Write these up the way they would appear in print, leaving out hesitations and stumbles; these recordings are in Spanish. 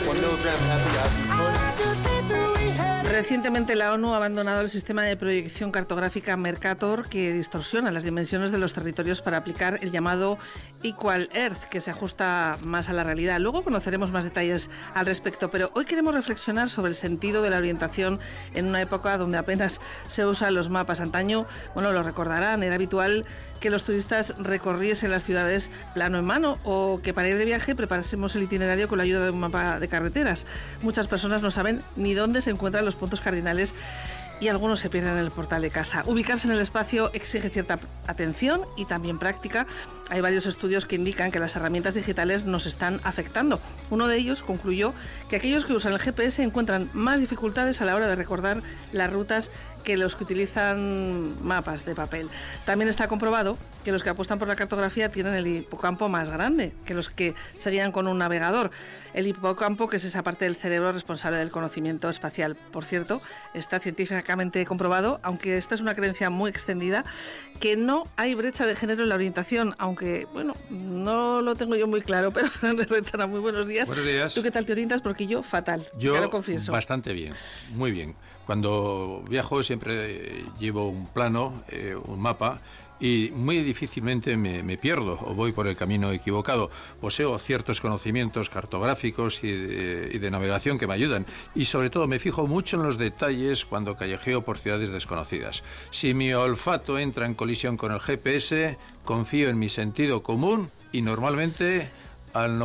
Recientemente la ONU ha abandonado el sistema de proyección cartográfica Mercator, que distorsiona las dimensiones de los territorios para aplicar el llamado Equal Earth, que se ajusta más a la realidad. Luego conoceremos más detalles al respecto, pero hoy queremos reflexionar sobre el sentido de la orientación en una época donde apenas se usan los mapas. Antaño, bueno, lo recordarán, era habitual que los turistas recorriesen las ciudades plano en mano o que para ir de viaje preparásemos el itinerario con la ayuda de un mapa de carreteras. Muchas personas no saben ni dónde se encuentran los puntos cardinales y algunos se pierden en el portal de casa. Ubicarse en el espacio exige cierta atención y también práctica. Hay varios estudios que indican que las herramientas digitales nos están afectando. Uno de ellos concluyó que aquellos que usan el GPS encuentran más dificultades a la hora de recordar las rutas que los que utilizan mapas de papel. También está comprobado que los que apuestan por la cartografía tienen el hipocampo más grande que los que seguían con un navegador. El hipocampo, que es esa parte del cerebro responsable del conocimiento espacial. Por cierto, está científicamente comprobado, aunque esta es una creencia muy extendida, que no hay brecha de género en la orientación, aunque, bueno, no lo tengo yo muy claro, pero Fernández Retana, muy buenos días. Buenos días. ¿Tú qué tal te orientas? Porque yo fatal, ya lo confieso. Bastante bien, muy bien. Cuando viajo siempre llevo un plano, un mapa, y muy difícilmente me pierdo o voy por el camino equivocado. Poseo ciertos conocimientos cartográficos y de navegación que me ayudan, y sobre todo me fijo mucho en los detalles cuando callejeo por ciudades desconocidas. Si mi olfato entra en colisión con el GPS, confío en mi sentido común y normalmente al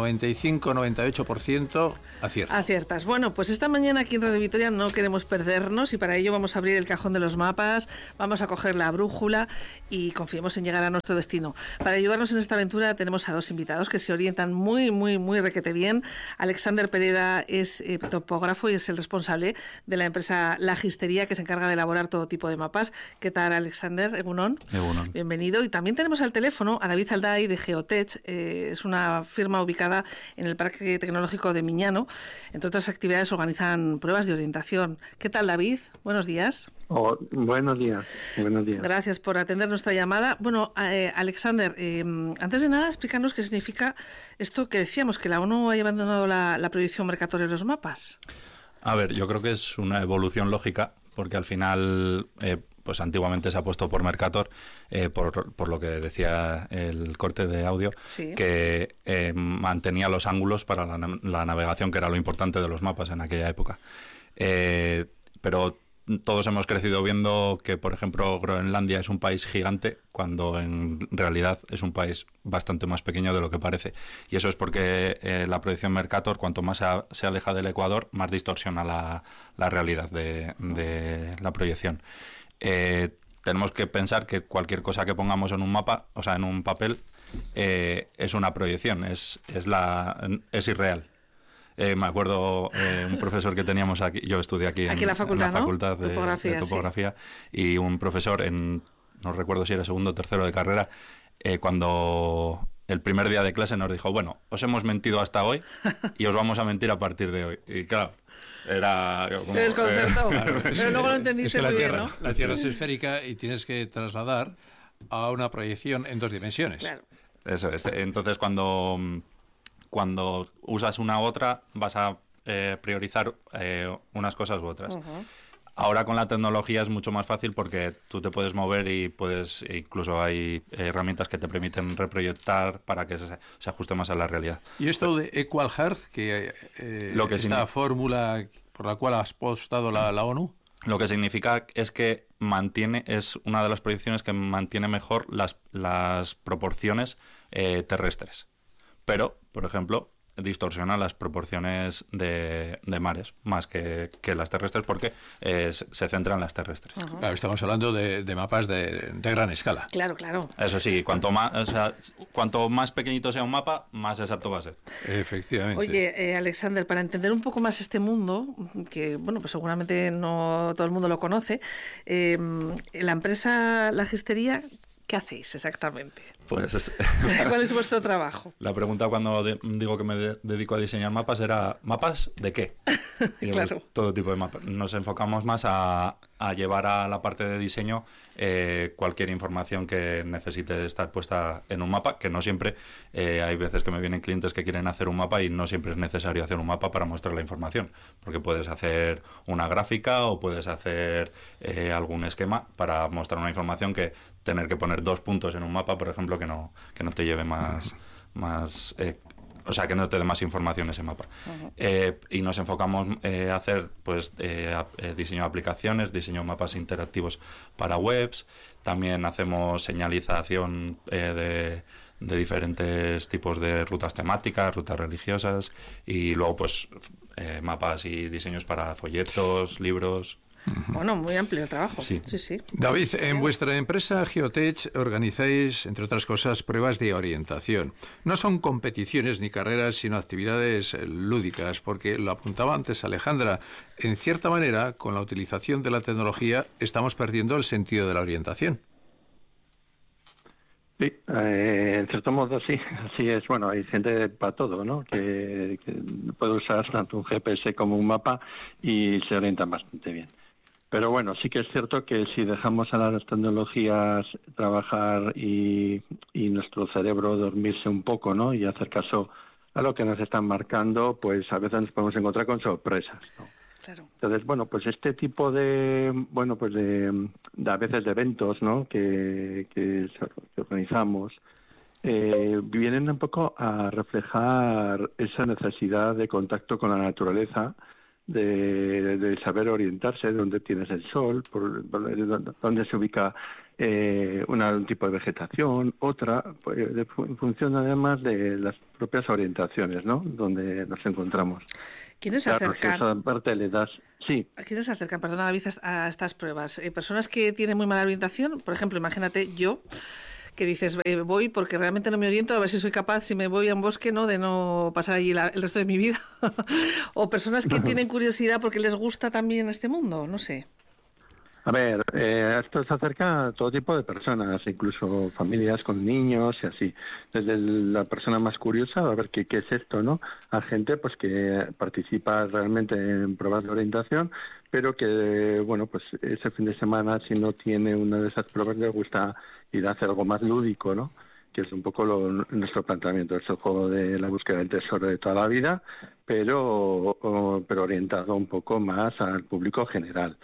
95-98% aciertas. Bueno, pues esta mañana aquí en Radio Vitoria no queremos perdernos y para ello vamos a abrir el cajón de los mapas, vamos a coger la brújula y confiemos en llegar a nuestro destino. Para ayudarnos en esta aventura tenemos a dos invitados que se orientan muy requete bien. Alexander Pereda es topógrafo y es el responsable de la empresa Lagistería, que se encarga de elaborar todo tipo de mapas. ¿Qué tal, Alexander? Egunon. Egunon. Bienvenido. Y también tenemos al teléfono a David Alday de Geotech. Es una firma ubicada en el Parque Tecnológico de Miñano. Entre otras actividades organizan pruebas de orientación. ¿Qué tal, David? Buenos días. Buenos días. Gracias por atender nuestra llamada. Bueno, Alexander, antes de nada, explícanos qué significa esto que decíamos, que la ONU haya abandonado la proyección Mercator en los mapas. A ver, yo creo que es una evolución lógica, porque al final, pues antiguamente se ha puesto por Mercator, por lo que decía el corte de audio, sí, que mantenía los ángulos para la navegación, que era lo importante de los mapas en aquella época. Pero todos hemos crecido viendo que, por ejemplo, Groenlandia es un país gigante, cuando en realidad es un país bastante más pequeño de lo que parece. Y eso es porque la proyección Mercator, cuanto más se aleja del Ecuador, más distorsiona la realidad de la proyección. Tenemos que pensar que cualquier cosa que pongamos en un mapa, o sea, en un papel, es una proyección, es irreal. Me acuerdo un profesor que teníamos aquí, yo estudié aquí en la facultad de topografía, sí, y un profesor no recuerdo si era segundo o tercero de carrera, cuando el primer día de clase nos dijo, bueno, os hemos mentido hasta hoy y os vamos a mentir a partir de hoy. Y claro, era como... desconcertó, pero luego lo entendiste muy bien, ¿no? La Tierra es esférica y tienes que trasladar a una proyección en dos dimensiones. Claro. Eso es. Entonces, cuando usas una u otra, vas a priorizar unas cosas u otras. Uh-huh. Ahora con la tecnología es mucho más fácil porque tú te puedes mover y incluso hay herramientas que te permiten reproyectar para que se ajuste más a la realidad. Y esto de Equal Earth, esta fórmula por la cual ha apostado la ONU, lo que significa es que es una de las proyecciones que mantiene mejor las proporciones terrestres. Pero, por ejemplo, distorsiona las proporciones de mares más que las terrestres, porque se centra en las terrestres. Uh-huh. Claro, estamos hablando de mapas de gran escala. Claro. Eso sí, cuanto más pequeñito sea un mapa, más exacto va a ser. Efectivamente. Oye, Alexander, para entender un poco más este mundo, que bueno, pues seguramente no todo el mundo lo conoce, la empresa Lagistería, ¿qué hacéis exactamente? Pues ¿cuál es vuestro trabajo? La pregunta cuando digo que me dedico a diseñar mapas era ¿mapas de qué? Claro. Todo tipo de mapas. Nos enfocamos más a llevar a la parte de diseño cualquier información que necesite estar puesta en un mapa, que no siempre, hay veces que me vienen clientes que quieren hacer un mapa y no siempre es necesario hacer un mapa para mostrar la información, porque puedes hacer una gráfica o puedes hacer algún esquema para mostrar una información que tener que poner 2 puntos en un mapa, por ejemplo, que no te lleve más o sea, que no te dé más información ese mapa. Y nos enfocamos a hacer pues diseño de aplicaciones, diseño de mapas interactivos para webs. También hacemos señalización de diferentes tipos de rutas temáticas, rutas religiosas, y luego pues mapas y diseños para folletos, libros. Bueno, muy amplio el trabajo. Sí. David, en vuestra empresa Geotech organizáis, entre otras cosas, pruebas de orientación. No son competiciones ni carreras, sino actividades lúdicas, porque lo apuntaba antes Alejandra. En cierta manera, con la utilización de la tecnología, estamos perdiendo el sentido de la orientación. Sí, en cierto modo sí, así es. Bueno, hay gente para todo, ¿no? Que puede usar tanto un GPS como un mapa y se orientan bastante bien. Pero bueno, sí que es cierto que si dejamos a las tecnologías trabajar y nuestro cerebro dormirse un poco, ¿no? Y hacer caso a lo que nos están marcando, pues a veces nos podemos encontrar con sorpresas, ¿no? Claro. Entonces, bueno, pues este tipo de a veces de eventos, ¿no? que organizamos, vienen un poco a reflejar esa necesidad de contacto con la naturaleza, de saber orientarse, dónde tienes el sol, por dónde se ubica un tipo de vegetación, otra, pues, en función además de las propias orientaciones, ¿no? Donde nos encontramos. ¿Quiénes se acercan? Esa parte le das, sí. ¿Quiénes se acercan, perdona David, a estas pruebas? ¿Personas que tienen muy mala orientación? Por ejemplo, imagínate yo, que dices, voy porque realmente no me oriento, a ver si soy capaz, si me voy a un bosque, ¿no?, de no pasar allí el resto de mi vida. O personas que tienen curiosidad porque les gusta también este mundo, no sé. A ver, esto se acerca a todo tipo de personas, incluso familias con niños y así. Desde la persona más curiosa, a ver qué es esto, ¿no? A gente pues que participa realmente en pruebas de orientación, pero que, bueno, pues ese fin de semana, si no tiene una de esas pruebas, le gusta ir a hacer algo más lúdico, ¿no? Que es un poco nuestro planteamiento. Es el juego de la búsqueda del tesoro de toda la vida, pero orientado un poco más al público general.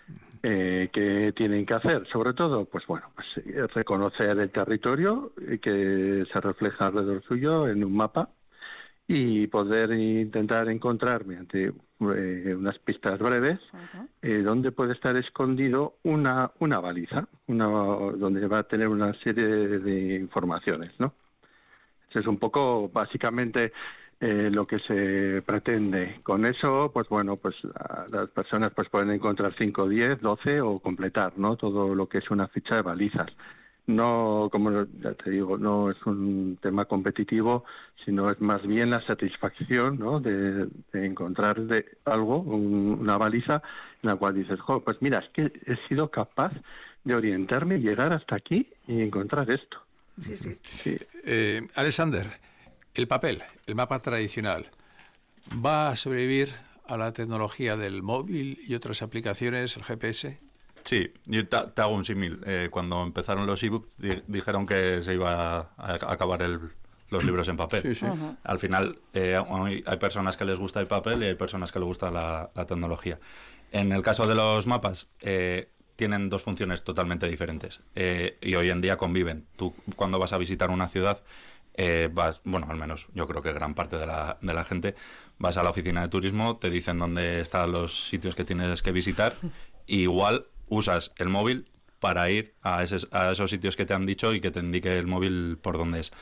¿Qué tienen que hacer? Sobre todo, pues bueno, pues reconocer el territorio que se refleja alrededor suyo en un mapa y poder intentar encontrar mediante unas pistas breves donde puede estar escondido una baliza, donde va a tener una serie de informaciones, ¿no? Eso es un poco, básicamente, lo que se pretende. Con eso, pues bueno, pues las personas pues pueden encontrar 5, 10, 12 o completar, ¿no?, todo lo que es una ficha de balizas. No, como ya te digo, no es un tema competitivo, sino es más bien la satisfacción, ¿no?, de encontrar algo, una baliza en la cual dices, pues mira, es que he sido capaz de orientarme y llegar hasta aquí y encontrar esto. Sí. Alexander, el papel, el mapa tradicional, ¿va a sobrevivir a la tecnología del móvil y otras aplicaciones, el GPS? Sí, yo te hago un símil. Cuando empezaron los ebooks dijeron que se iba a acabar los libros en papel. Sí. Al final hay personas que les gusta el papel y hay personas que les gusta la tecnología. En el caso de los mapas, tienen 2 funciones totalmente diferentes y hoy en día conviven. Tú cuando vas a visitar una ciudad, bueno, al menos yo creo que gran parte de la gente, vas a la oficina de turismo, te dicen dónde están los sitios que tienes que visitar, y igual usas el móvil para ir a esos sitios que te han dicho y que te indique el móvil por dónde es.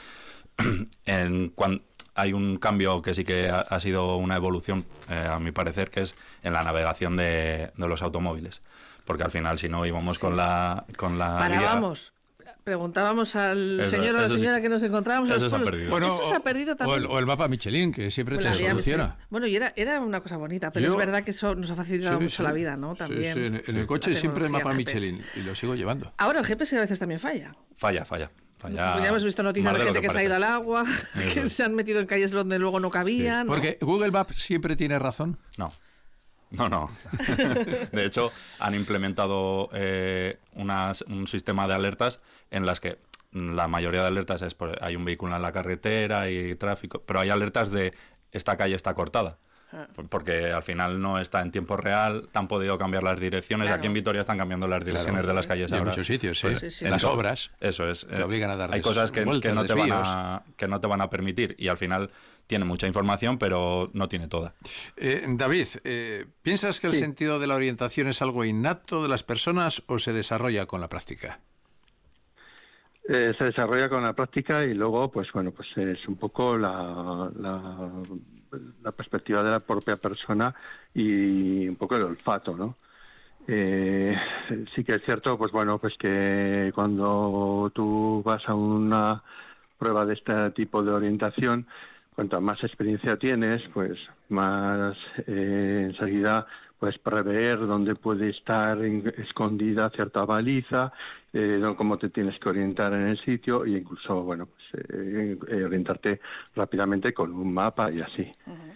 Hay un cambio que sí que ha sido una evolución, a mi parecer, que es en la navegación de los automóviles, porque al final si no íbamos con la parábamos. Preguntábamos al señor o a la señora que nos encontrábamos. Eso se ha perdido. Bueno, eso se ha perdido también. O el mapa Michelin, que siempre te soluciona. Bueno, y era una cosa bonita, pero es verdad que eso nos ha facilitado mucho la vida, ¿no? También. Sí. En el coche siempre el mapa Michelin, y lo sigo llevando. Ahora el GPS a veces también falla. Falla. Ya hemos visto noticias de gente que se ha ido al agua, que se han metido en calles donde luego no cabían. Sí. Porque Google Maps siempre tiene razón. No. No. De hecho, han implementado un sistema de alertas en las que la mayoría de alertas es hay un vehículo en la carretera y tráfico, pero hay alertas de esta calle está cortada. Porque al final no está en tiempo real, te han podido cambiar las direcciones. Claro. Aquí en Vitoria están cambiando las direcciones de las calles ahora. En muchos sitios, sí. Pues, en las obras. Eso es. Te obligan a dar hay cosas que no te van a permitir y al final tiene mucha información, pero no tiene toda. David, ¿piensas que el sentido de la orientación es algo innato de las personas o se desarrolla con la práctica? Se desarrolla con la práctica y luego, pues es un poco la perspectiva de la propia persona y un poco el olfato, ¿no? Sí que es cierto, pues que cuando tú vas a una prueba de este tipo de orientación, cuanto más experiencia tienes, pues más enseguida puedes prever dónde puede estar escondida cierta baliza, cómo te tienes que orientar en el sitio e incluso, orientarte rápidamente con un mapa y así.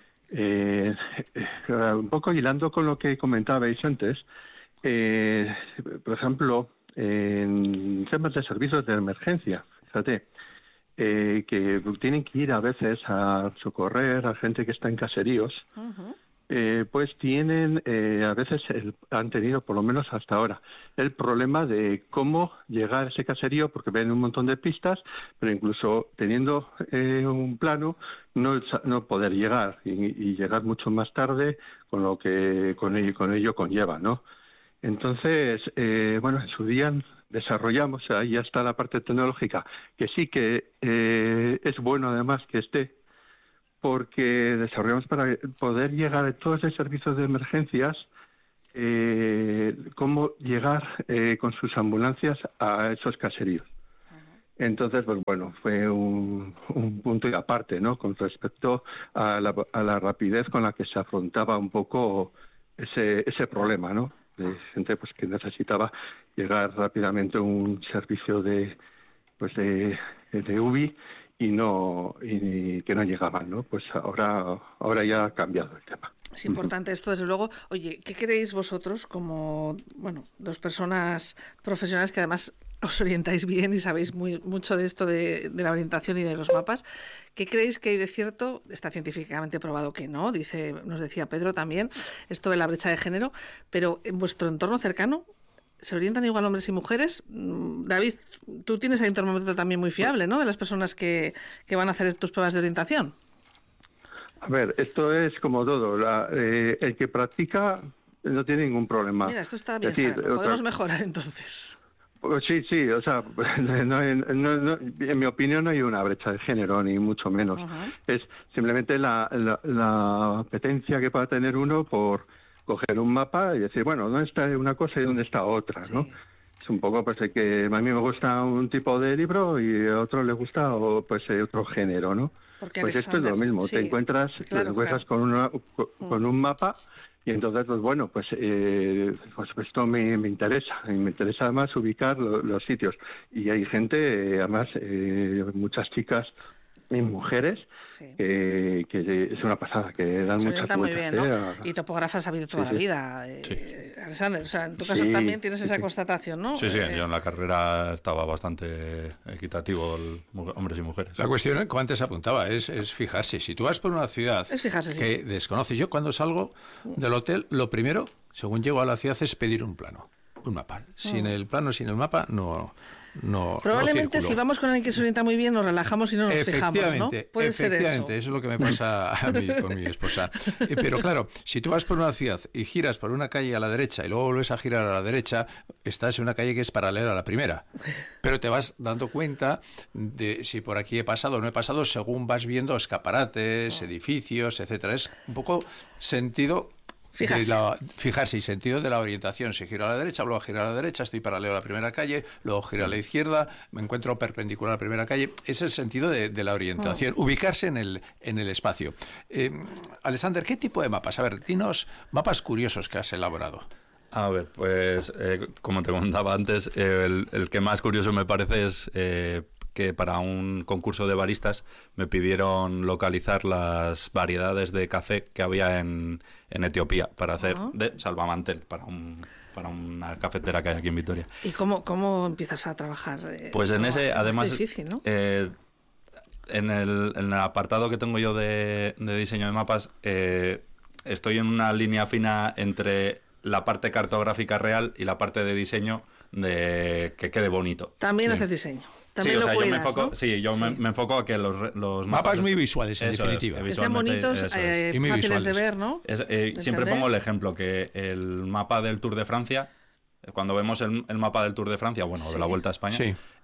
Uh-huh. Un poco hilando con lo que comentabais antes, por ejemplo, en temas de servicios de emergencia, fíjate, que tienen que ir a veces a socorrer a gente que está en caseríos. Uh-huh. Pues tienen, a veces han tenido, por lo menos hasta ahora, el problema de cómo llegar a ese caserío, porque ven un montón de pistas, pero incluso teniendo un plano, no poder llegar y llegar mucho más tarde con lo que con ello conlleva, ¿no? Entonces, en su día desarrollamos, ahí ya está la parte tecnológica, que sí que es bueno además que esté, porque desarrollamos para poder llegar a todos esos servicios de emergencias, cómo llegar con sus ambulancias a esos caseríos. Entonces, fue un punto y aparte, ¿no? Con respecto a la rapidez con la que se afrontaba un poco ese problema, ¿no? De gente pues que necesitaba llegar rápidamente a un servicio de UBI y que no llegaban, ¿no? Pues ahora ya ha cambiado el tema. Es importante esto, desde luego. Oye, ¿qué creéis vosotros como, dos personas profesionales que además os orientáis bien y sabéis mucho de esto de la orientación y de los mapas? ¿Qué creéis que hay de cierto? Está científicamente probado que no, nos decía Pedro también, esto de la brecha de género, pero en vuestro entorno cercano, ¿se orientan igual hombres y mujeres? David, tú tienes ahí un termómetro también muy fiable, ¿no?, de las personas que van a hacer tus pruebas de orientación. A ver, esto es como todo. El que practica no tiene ningún problema. Mira, esto está bien, podemos mejorar entonces. Sí, o sea, en mi opinión no hay una brecha de género, ni mucho menos. Uh-huh. Es simplemente la apetencia que pueda tener uno por coger un mapa y decir, ¿dónde está una cosa y dónde está otra? Sí. ¿No? Es un poco pues que a mí me gusta un tipo de libro y a otro le gusta otro género, ¿no? Porque pues esto es lo mismo, sí. Te encuentras con un mapa y entonces esto me interesa, y me interesa además ubicar los sitios. Y hay gente, además muchas chicas y mujeres, sí, que es una pasada, que dan muchas vueltas. Muy bien, ¿no? Y topógrafas ha habido toda la vida. Sí. Alexander, o sea, en tu caso también tienes esa constatación, ¿no? Sí, yo en la carrera estaba bastante equitativo, hombres y mujeres. La cuestión, como antes apuntaba, es fijarse. Si tú vas por una ciudad que desconoces, yo cuando salgo del hotel, lo primero, según llego a la ciudad, es pedir un plano, un mapa. Sin el plano, sin el mapa, no. Probablemente si vamos con alguien que se orienta muy bien nos relajamos y no nos fijamos, ¿no? Puede ser eso. Eso es lo que me pasa a mí con mi esposa. Pero claro, si tú vas por una ciudad y giras por una calle a la derecha y luego vuelves a girar a la derecha, estás en una calle que es paralela a la primera. Pero te vas dando cuenta de si por aquí he pasado o no he pasado según vas viendo escaparates, edificios, etcétera. Es un poco sentido... Fijarse y sentido de la orientación. Si giro a la derecha, luego giro a la derecha, estoy paralelo a la primera calle, luego giro a la izquierda, me encuentro perpendicular a la primera calle. Ese es el sentido de la orientación, ubicarse en el espacio. Alexander, ¿qué tipo de mapas? A ver, dinos mapas curiosos que has elaborado. A ver, pues como te contaba antes, el que más curioso me parece es que para un concurso de baristas me pidieron localizar las variedades de café que había en Etiopía para hacer de salvamantel para una cafetera que hay aquí en Vitoria. ¿Y cómo empiezas a trabajar? Pues en ese, además, es difícil, ¿no? En el apartado que tengo yo de diseño de mapas, estoy en una línea fina entre la parte cartográfica real y la parte de diseño de que quede bonito. También haces diseño. También sí, lo cuidas, yo me enfoco, ¿no? sí, me enfoco a que los mapas muy visuales, en definitiva. Que sean bonitos, fáciles de ver, ¿no? Siempre pongo el ejemplo que el mapa del Tour de Francia, cuando vemos el mapa del Tour de Francia, bueno, de la Vuelta a España,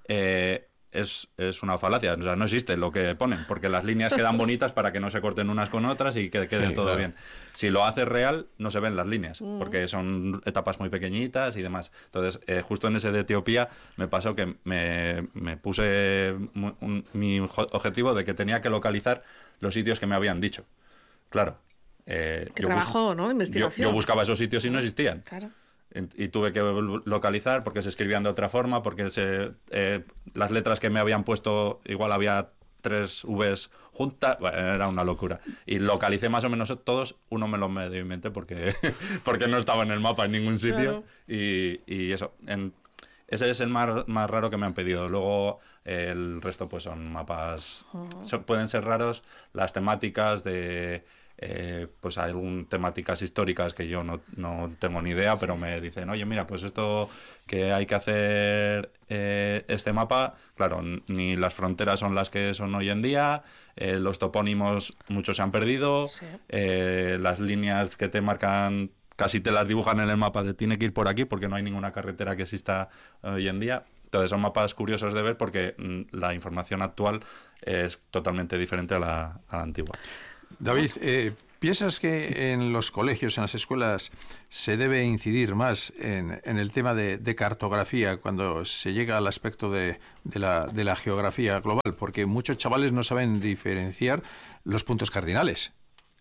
es una falacia, o sea, no existe lo que ponen, porque las líneas quedan bonitas para que no se corten unas con otras y que quede todo bien. Si lo haces real, no se ven las líneas, porque son etapas muy pequeñitas y demás. Entonces, justo en ese de Etiopía me pasó que me puse mi objetivo de que tenía que localizar los sitios que me habían dicho. Claro. ¿Qué trabajo, no? Investigación. Yo buscaba esos sitios y no existían. Claro. Y tuve que localizar porque se escribían de otra forma, porque las letras que me habían puesto, igual había 3 Vs juntas, bueno, era una locura. Y localicé más o menos todos, uno me lo medio inventé porque no estaba en el mapa en ningún sitio. Claro. Y eso, ese es el más raro que me han pedido. Luego el resto pues son mapas, pueden ser raros las temáticas de... pues hay algunas temáticas históricas que yo no tengo ni idea, pero me dicen, oye, mira, pues esto que hay que hacer este mapa, claro, ni las fronteras son las que son hoy en día, los topónimos muchos se han perdido, las líneas que te marcan casi te las dibujan en el mapa de tiene que ir por aquí porque no hay ninguna carretera que exista hoy en día. Entonces son mapas curiosos de ver porque la información actual es totalmente diferente a la antigua. David, ¿piensas que en los colegios, en las escuelas, se debe incidir más en el tema de cartografía cuando se llega al aspecto de la geografía global? Porque muchos chavales no saben diferenciar los puntos cardinales.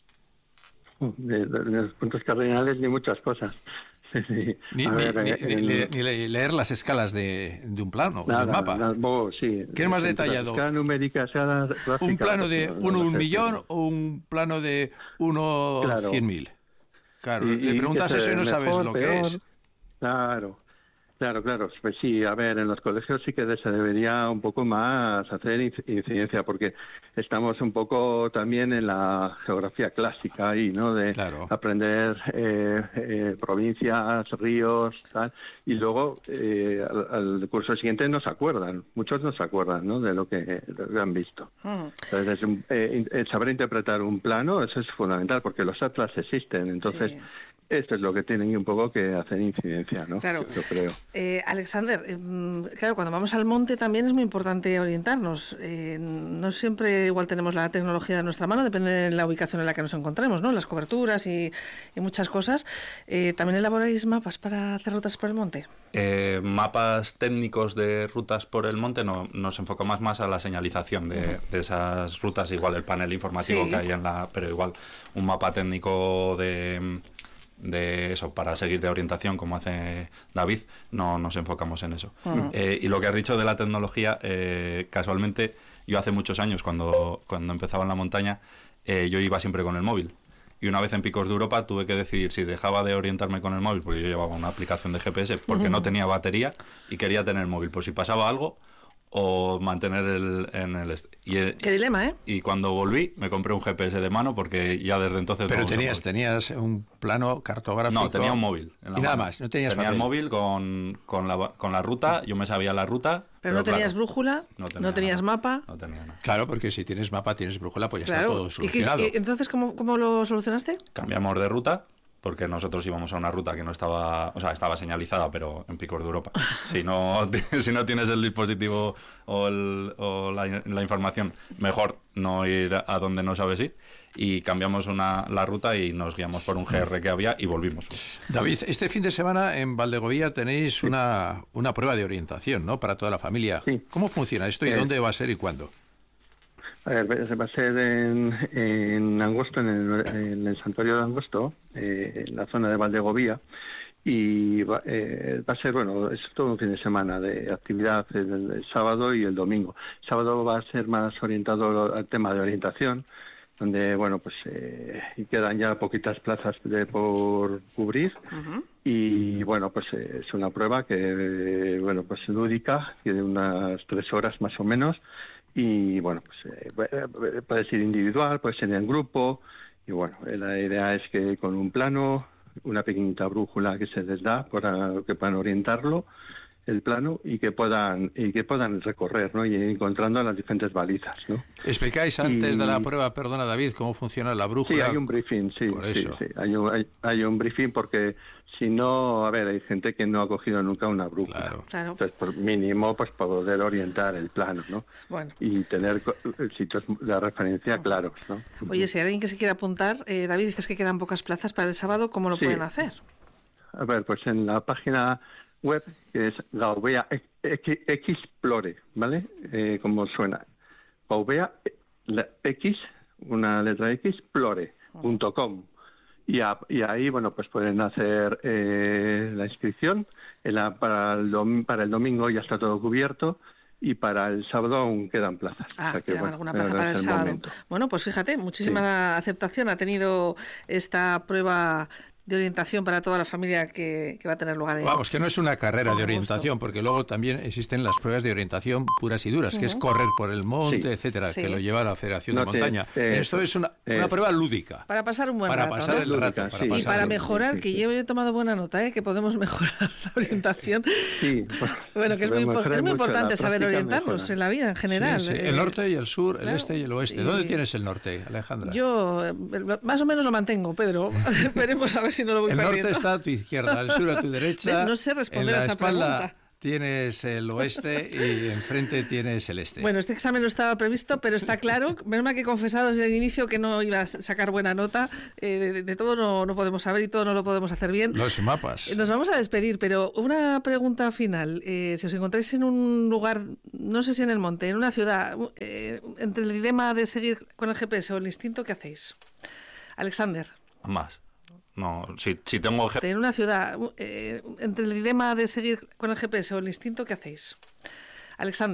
De los puntos cardinales ni muchas cosas. Ni leer las escalas de un plano, de un mapa. Sí. ¿Qué es más detallado? Numérica, ¿Un plano de 1 a 1 millón o un plano de 1 a 100.000? Claro, le preguntas eso y no sabes lo que es. Claro. Pues sí, a ver, en los colegios sí que se debería un poco más hacer incidencia, porque estamos un poco también en la geografía clásica ahí, ¿no? De aprender provincias, ríos, tal, y luego al curso siguiente muchos no se acuerdan, ¿no? De lo que han visto. Entonces, el saber interpretar un plano, eso es fundamental, porque los atlas existen, entonces... Sí. Esto es lo que tienen un poco que hacer incidencia, ¿no? Claro. Yo creo. Alexander, claro, cuando vamos al monte también es muy importante orientarnos. No siempre igual tenemos la tecnología de nuestra mano, depende de la ubicación en la que nos encontremos, ¿no? Las coberturas y muchas cosas. ¿También elaboráis mapas para hacer rutas por el monte? Mapas técnicos de rutas por el monte no, nos enfocamos más a la señalización de esas rutas, igual el panel informativo que hay pero igual un mapa técnico de eso, para seguir de orientación como hace David, no nos enfocamos en eso. Y lo que has dicho de la tecnología, casualmente yo hace muchos años cuando empezaba en la montaña, yo iba siempre con el móvil. Y una vez en Picos de Europa tuve que decidir si dejaba de orientarme con el móvil, porque yo llevaba una aplicación de GPS, porque no tenía batería y quería tener el móvil, por si pasaba algo, o mantener qué dilema, ¿eh? Y cuando volví me compré un GPS de mano porque ya desde entonces... Pero tenías un plano cartográfico... No, tenía un móvil. Y nada más, no tenías Tenía el móvil con la ruta, yo me sabía la ruta... Pero no tenías brújula, no tenías mapa... No tenía nada. Claro, porque si tienes mapa, tienes brújula, pues ya está todo solucionado. ¿Y entonces cómo lo solucionaste? Cambiamos de ruta... porque nosotros íbamos a una ruta que no estaba, o sea, estaba señalizada, pero en Picos de Europa. Si no tienes el dispositivo o la información, mejor no ir a donde no sabes ir. Y cambiamos la ruta y nos guiamos por un GR que había y volvimos. David, este fin de semana en Valdegovía tenéis una prueba de orientación, ¿no? Para toda la familia. Sí. ¿Cómo funciona esto y dónde va a ser y cuándo? A ver, va a ser en Angosto, en el santuario de Angosto, en la zona de Valdegovía, y va a ser, bueno, es todo un fin de semana de actividad el sábado y el domingo. El sábado va a ser más orientado al tema de orientación, donde, bueno, pues quedan ya poquitas plazas por cubrir. Y, bueno, pues es una prueba que, bueno, pues lúdica, tiene unas 3 horas más o menos. Y, bueno, pues puede ser individual, puede ser en grupo. Y, bueno, la idea es que con un plano, una pequeñita brújula que se les da para que puedan orientarlo, el plano, y que puedan recorrer, ¿no? Y encontrando las diferentes balizas, ¿no? ¿Explicáis antes de la prueba, perdona David, cómo funciona la brújula? Sí, hay un briefing, sí. Por eso. Sí. Hay un briefing porque si no, a ver, hay gente que no ha cogido nunca una brújula. Claro. Entonces, por mínimo, pues poder orientar el plano, ¿no? Bueno. Y tener sitios de referencia claros, ¿no? Oye, si hay alguien que se quiera apuntar, David, dices que quedan pocas plazas para el sábado, ¿cómo lo pueden hacer? A ver, pues en la página web, que es Gaubea Explore, ¿vale? Como suena. Gaubea X, una letra X, Explore.com. Y ahí, bueno, pues pueden hacer la inscripción. Para el domingo ya está todo cubierto. Y para el sábado aún quedan plazas. O sea que, queda alguna plaza para el sábado. Momento. Bueno, pues fíjate, muchísima aceptación ha tenido esta prueba de orientación para toda la familia que va a tener lugar. Vamos, que no es una carrera de orientación, porque luego también existen las pruebas de orientación puras y duras, que es correr por el monte, etcétera, que lo lleva la Federación de Montaña. Esto es una prueba lúdica. Para pasar un buen rato, pasar el rato. Y para mejorar, que yo he tomado buena nota, que podemos mejorar la orientación. Sí, bueno, que es muy importante saber orientarnos en la vida en general. Sí. El norte y el sur, el este y el oeste. ¿Dónde tienes el norte, Alejandra? Yo más o menos lo mantengo, Pedro. Veremos a ver si no lo voy perdiendo. El norte está a tu izquierda, el sur a tu derecha. ¿Ves? No sé responder a esa pregunta. Tienes el oeste y enfrente tienes el este. Bueno, este examen no estaba previsto, pero está claro. Menos mal que he confesado desde el inicio que no iba a sacar buena nota. De todo no podemos saber y todo no lo podemos hacer bien. Los mapas. Nos vamos a despedir, pero una pregunta final. Si os encontráis en un lugar, no sé si en el monte, en una ciudad, entre el dilema de seguir con el GPS o el instinto, ¿qué hacéis? Alexander. Más. No, si tengo... En una ciudad, entre el dilema de seguir con el GPS o el instinto, ¿qué hacéis? Alexander.